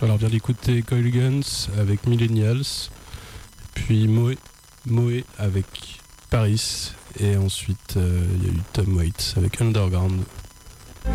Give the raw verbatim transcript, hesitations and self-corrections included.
Alors, on vient d'écouter Coil Guns avec Millennials, puis Moe, Moe avec Paris, et ensuite il euh, y a eu Tom Waits avec Underground.